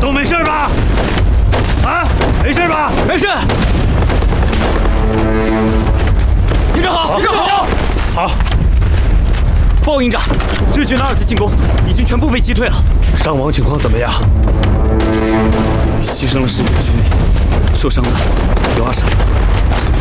都没事吧？啊，没事吧？ 没事。营长好，营长好。 好。 报营长，日军的2次进攻，敌军全部被击退了。 伤亡情况怎么样？ 牺牲了10几个兄弟，受伤的有20人。